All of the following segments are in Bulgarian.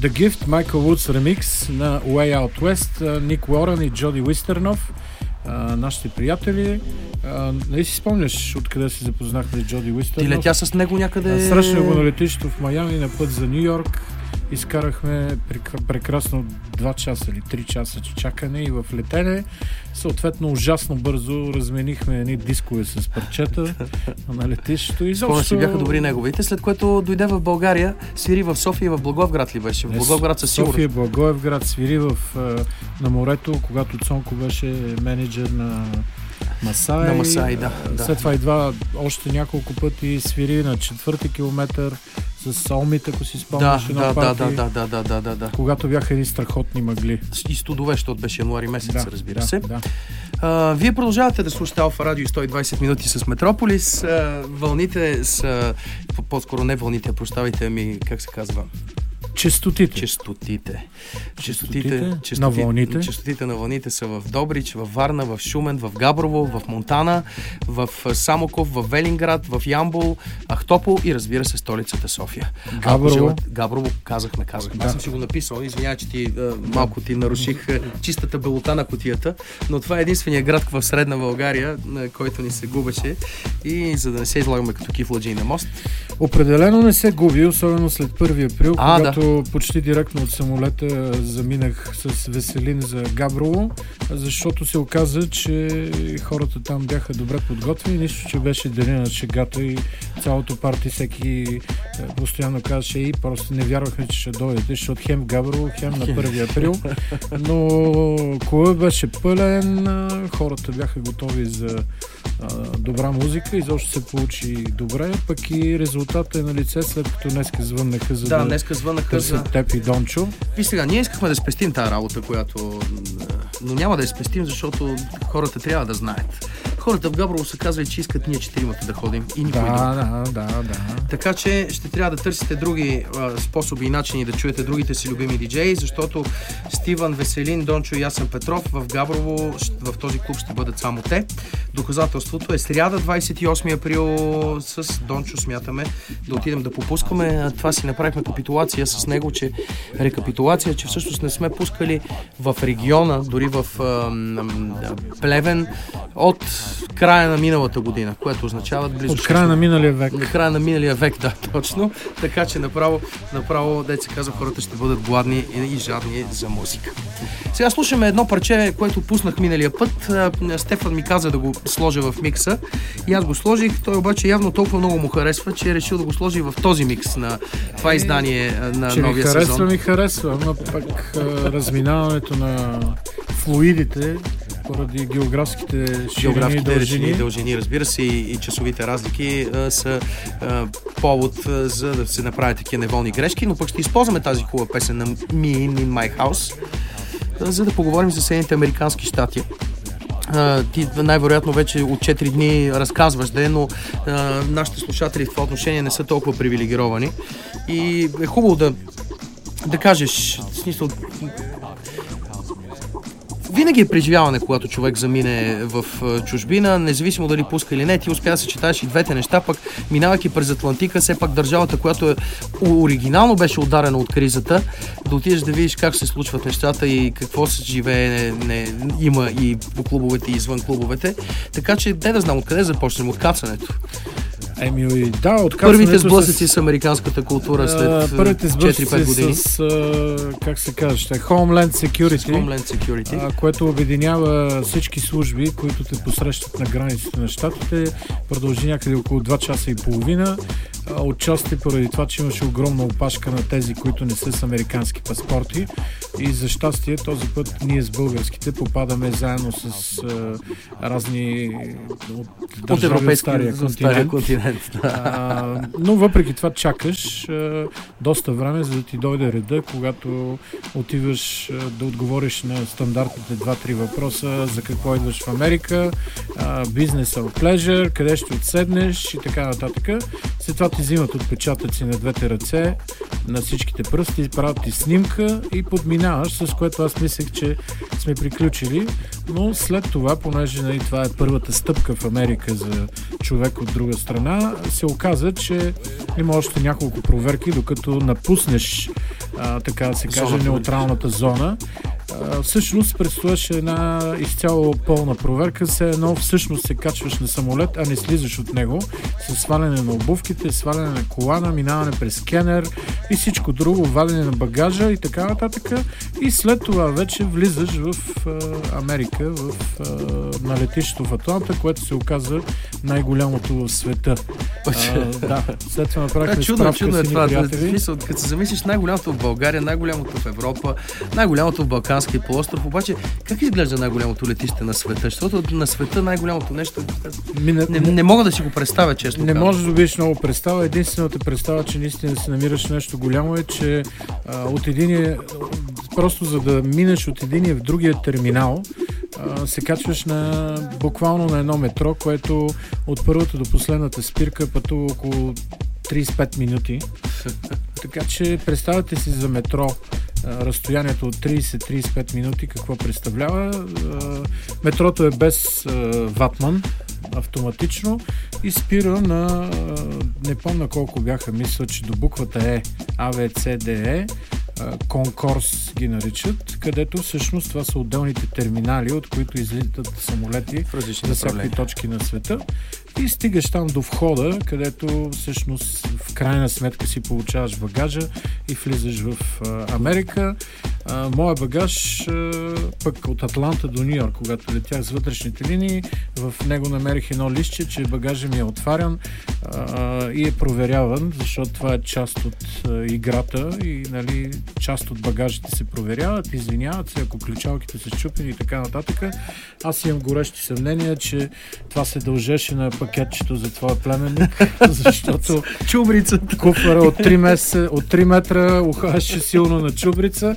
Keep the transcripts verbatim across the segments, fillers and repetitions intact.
The Gift, Michael Woods ремикс на Way Out West, Ник Уорън и Джоди Уистернов, нашите приятели. Нали си спомняш откъде се запознахме Джоди Уистернов? Ти летя с него някъде... Срещна го на летището в Майами на път за Ню Йорк. Изкарахме прекрасно два часа или три часа чакане и в летене. Съответно, ужасно бързо разменихме едни дискове с парчета на летището. И спомня си, бяха добри неговите, след което дойде в България, свири в София и в Благоевград ли беше? В Благоевград със сигурност. София, Благоевград, свири в, на морето, когато Цонко беше менеджер на Масай. На Масай, да. След да. това идва още няколко пъти, свири на четвърти километър с Солмит, ако си спомняш, да, да, да, да, да, да, да, да, да. Когато бяха едни страхотни мъгли. И студове, защото беше януари месец, да, разбира да, се. Да. А, вие продължавате да слушате Алфа Радио сто и двайсет минути с Метрополис. А, вълните са, по-скоро не вълните, прощавайте ми, как се казва? Честотите. Честотите. Честотите, честотите на вълните. Честотите на вълните са в Добрич, в Варна, в Шумен, в Габрово, в Монтана, в Самоков, в Велинград, в Ямбол, Ахтопол и разбира се столицата София. Габрово. Габрово казахме, казахме. Да. Аз съм си го написал. Извинявай, че ти а, малко ти наруших а, чистата белота на кутията, но това е единствения град в Средна България, на който ни се губеше и за да не се излагаме като кифладжи на мост. Определено не се губи, особено след първи април, а, когато да. почти директно от самолета заминах с Веселин за Габрово, защото се оказа, че хората там бяха добре подготвени, нищо, че беше деня на шегата и цялото парти всеки постоянно казваше и просто не вярвахме, че ще дойдете, защото хем в Габрово, хем на първи април, но клубът беше пълен, хората бяха готови за добра музика, изобщо се получи добре, пък и резултатът е на лице, след като днеска звъннаха за да, да днеска звъннаха търсят за... теб и Дончо. И сега, ние искахме да спестим тази работа, която... но няма да я спестим, защото хората трябва да знаят. Хората в Габрово са казали, че искат ние четиримата да ходим и никой да, друг. Да, да, да. Така че ще трябва да търсите други а, способи и начини да чуете другите си любими диджеи, защото Стивън, Веселин, Дончо и Ясен Петров в Габрово, в този клуб ще бъдат само те. Доказателството е сряда, двайсет и осми април, с Дончо смятаме да отидем да попускаме. Това си направихме капитулация с него, че рекапитулация, че всъщност не сме пускали в региона, дори в а, Плевен от края на миналата година, което означава близо... От края на миналия век. На края на миналия век, да, точно. Така че направо, направо, дето се казва, хората ще бъдат гладни и жадни за музика. Сега слушаме едно парче, което пуснах миналия път. Стефан ми каза да го сложа в микса и аз го сложих. Той обаче явно толкова много му харесва, че е решил да го сложи в този микс на това издание на че новия ми харесва, сезон. ми харесва, но пък разминаването на флуидите поради географските ширини и дължини. и дължини, разбира се, и, и часовите разлики а, са а, повод а, за да се направят такива неволни грешки, но пък ще използваме тази хубава песен на Me in My House, а, за да поговорим за Съединените американски щати. Uh, ти най-вероятно вече от четири дни разказваш, да, но uh, нашите слушатели в това отношение не са толкова привилегировани и е хубаво да, да кажеш, в смисъл, винаги е преживяване, когато човек замине в чужбина, независимо дали пуска или не. Ти успя да съчетаеш и двете неща, пък минавайки през Атлантика, все пак държавата, която е оригинално беше ударена от кризата, да отидеш да видиш как се случват нещата и какво се живее, не, не, има и по клубовете и извън клубовете. Така че, де да знам, откъде започнем? От кацането. Еми, да, от първите сблъсъци с... с американската култура след четири-пет години. С, а, как се казва, Homeland Security, Homeland Security. А, което обединява всички служби, които те посрещат на границите на щатите. Продължи някъде около два часа и половина. Отчасти поради това, че имаше огромна опашка на тези, които не са с американски паспорти. И за щастие този път ние с българските попадаме заедно с а, разни от, от европейския континент. континент да. а, но въпреки това чакаш а, доста време, за да ти дойде реда, когато отиваш а, да отговориш на стандартните два-три въпроса за какво идваш в Америка, бизнес or pleasure, къде ще отседнеш и така нататък. След това ти взимат отпечатъци на двете ръце, на всичките пръсти, правят ти снимка и подминаваш, с което аз мислех, че сме приключили, но след това, понеже нали, това е първата стъпка в Америка за човек от друга страна, се оказа, че има още няколко проверки, докато напуснеш а, така да се каже, Зоната. неутралната зона. А, всъщност предстояше една изцяло пълна проверка, все едно всъщност се качваш на самолет, а не слизаш от него, с сваляне на обувките, сваляне на колана, минаване през скенер и всичко друго, валене на багажа и така нататък. И след това вече влизаш в а, Америка, в, а, на летището в Атланта, което се оказа най-голямото в света. А, да, след това направихме Да, чудно, справка чудно е с това. приятели. Мисъл, като се замислиш, най-голямото в България, най-голямото в Европа, най-голямото в Балканския полуостров, обаче как изглежда най-голямото летище на света? Защото на света най-голямото нещо Мина, не, не мога да си го представя, честно. Не казвам. можеш да добиеш много представа. Единствената представа, че наистина се намираш нещо голямо е, че а, от единия, просто за да минеш от единия в другия терминал, а, се качваш на, буквално на едно метро, което от първата до последната спирка пътува около трийсет и пет минути. Така че представете си за метро разстоянието от трийсет до трийсет и пет минути какво представлява. Метрото е без ватман, автоматично и спира на, не помня колко бяха, мисля, че до буквата Е, А, В, С, Д, Е, конкурс ги наричат, където всъщност това са отделните терминали, от които излитат самолети за всякакви точки на света. И стигаш там до входа, където всъщност в крайна сметка си получаваш багажа и влизаш в а, Америка. А, моя багаж а, пък от Атланта до Ню Йорк, когато летях с вътрешните линии, в него намерих едно листче, че багажа ми е отварян а, и е проверяван, защото това е част от а, играта и нали, част от багажите се проверяват, извиняват се, ако ключалките са счупени и така нататък. Аз имам горещи съмнения, че това се дължеше на пакетчето за твоя племенник, защото чубрицата. Куфара от три, месеца, от три метра ухаше силно на чубрица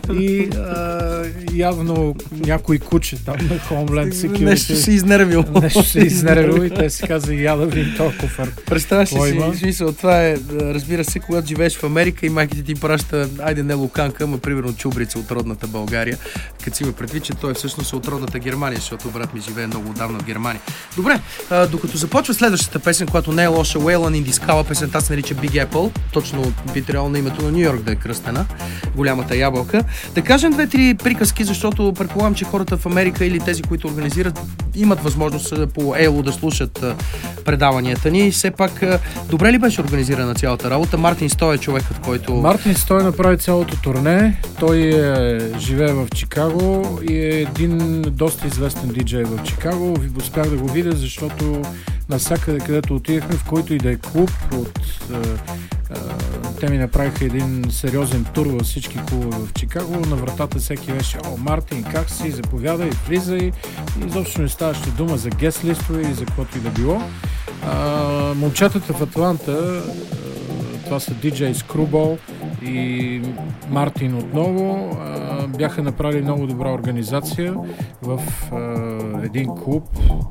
и а, явно някой куче там на Homeland Security. Нещо се изнервил. Нещо се изнервил и те си каза, я да видим този куфар. Представяш ли си, смисъл, това е, разбира се, когато живееш в Америка и майките ти праща, айде не луканка, ама примерно чубрица от родната България, като си има предвид, че той всъщност е от родната Германия, защото брат ми живее много отдавна в Германия. Добре, а, докато започва следващата песен, която не е лоша, Waylon in the Scala, песента се нарича Big Apple, точно би трябвало на името на Ню Йорк да е кръстена, голямата ябълка. Да кажем две-три приказки, защото предполагам, че хората в Америка или тези, които организират, имат възможност по Ейло да слушат предаванията ни. Все пак, добре ли беше организирана цялата работа? Мартин Стой е човекът, който... Мартин Стой направи цялото турне. Той е, живее в Чикаго и е един доста известен диджей в Чикаго. Успях да го видя, защото навсякъде, където отидахме, в който и да е клуб, от, е, е, те ми направиха един сериозен тур във всички клубове в Чикаго. На вратата всеки беше: "О, Мартин, как си? Заповядай, влизай." И изобщо не ставаше дума за гест листове и за каквото и да било. А, момчетата в Атланта, това са диджей Screwball и Мартин отново, а, бяха направили много добра организация в а, един клуб.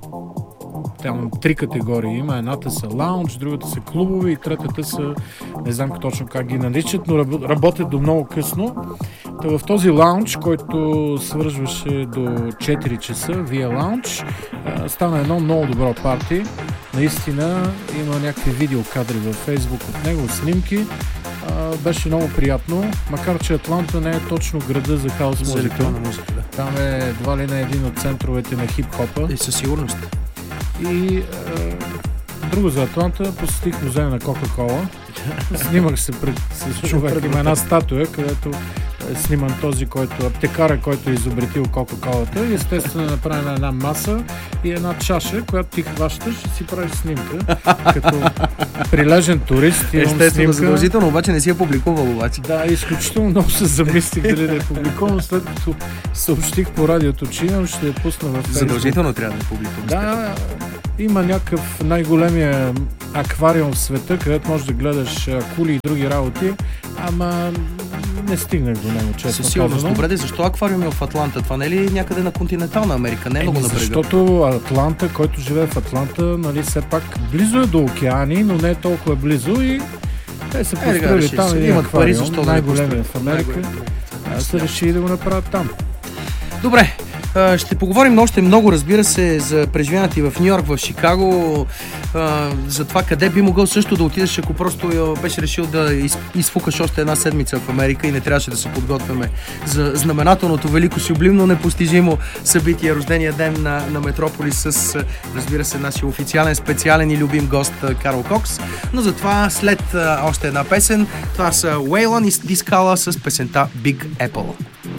Там три категории има. Едната са лаунж, другата са клубове и третата са, не знам точно как ги наричат, но работят до много късно. Та в този лаунж, който свързваше до четири часа, вия лаунж, стана едно много добро парти. Наистина има някакви видеокадри във Фейсбук от него, снимки. Беше много приятно, макар че Атланта не е точно града за хаус музика. музика да. Там е едва ли не един от центровете на хип-хопа. И със сигурност. И е, друго за Атланта, посетих музея на Кока-Кола. Снимах се пред, с човек. Има една статуя, където е сниман този, който аптекара, който е изобретил Кока-Колата. И естествено е направена една маса и една чаша, която ти хващаш и си правиш снимка. Като прилежен турист имам естествено, снимка. задължително, обаче не си я публикувал обаче. Да, изключително много се замислих дали да е публикувам, след като съобщих по радиото, че имам, ще я пусна в Фейсбук. Задължително трябва да е публикувам. Да, има някакъв най-големия аквариум в света, където можеш да гледаш акули и други работи, ама не стигнах до него, честно Със сигурност. казано. Добре, защо аквариум е в Атланта? Това не е ли някъде на континентална Америка? Не е много на брега. Защото Атланта, който живее в Атланта, нали, все пак близо е до океани, но не е толкова близо и те са построили е, там един аквариум, най-големия в Америка. Аз се решили да го направят там. Добре, А, ще поговорим още много, разбира се, за преживяването и в Ню Йорк, в Чикаго, а, за това къде би могъл също да отидеш, ако просто беше решил да из, изфукаш още една седмица в Америка и не трябваше да се подготвяме за знаменателното, велико, сюблимно, непостижимо събитие, рождения ден на, на Метрополис с, разбира се, нашия официален, специален и любим гост Карл Кокс. Но затова след а, още една песен, това са Waylon и Дискала с песента Big Apple.